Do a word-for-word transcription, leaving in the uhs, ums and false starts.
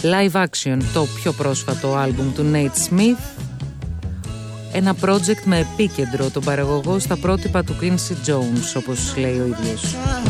Live Action, το πιο πρόσφατο άλμπουμ του Nate Smith. Ένα project με επίκεντρο τον παραγωγό στα πρότυπα του Quincy Jones, όπως λέει ο ίδιος.